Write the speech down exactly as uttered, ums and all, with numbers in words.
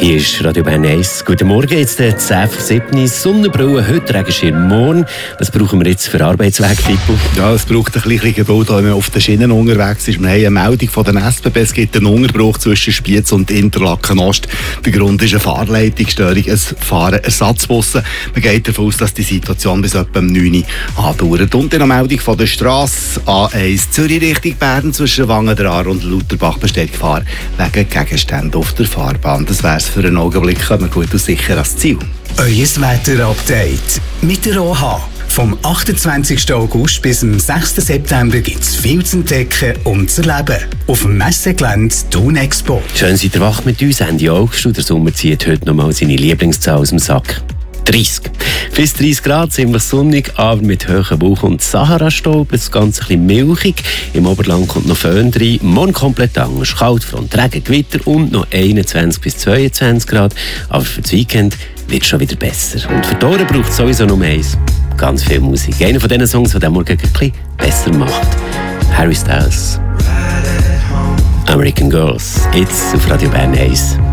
Hier ist Radio Bern eins. Guten Morgen, jetzt der zehn vor sieben. Sonnenbrille, heute Regenschirm, morgen. Was brauchen wir jetzt für Arbeitsweg, Fippo? Ja, es braucht ein bisschen Geduld, wenn man auf den Schienen unterwegs ist. Wir haben eine Meldung von den S B B. Es gibt einen Unterbruch zwischen Spiez und Interlaken Ost. Der Grund ist eine Fahrleitungsstörung. Es fahren Ersatzbusse. Man geht davon aus, dass die Situation bis etwa um neun Uhr andauert. Und eine Meldung von der Strasse A eins Zürich Richtung Bern zwischen Wangen-Aar und Lauterbach besteht Gefahr wegen Gegenständen auf der Fahrbahn. Das wäre es für einen Augenblick. Kommen wir gut und sicher ans Ziel. Euer Wetter-Update mit der O H. Vom achtundzwanzigsten August bis zum sechsten September gibt es viel zu entdecken und zu erleben. Auf dem Messegelände Thun Expo. Schön seid ihr wach mit uns, Ende August. Und der Sommer zieht heute nochmal seine Lieblingszahl aus dem Sack. dreißig. Bis dreißig Grad, ziemlich sonnig, aber mit hohen Bauch- und Sahara-Staub. Das Ganze ein bisschen milchig. Im Oberland kommt noch Föhn rein. Morgen komplett anders. Kaltfront, Regen, Gewitter und noch einundzwanzig bis zweiundzwanzig Grad. Aber für das Weekend wird es schon wieder besser. Und für die Ohren braucht es sowieso noch eins. Ganz viel Musik. Einer von diesen Songs, der den Morgen ein bisschen besser macht. Harry Styles. American Girls. Jetzt auf Radio Bern eins.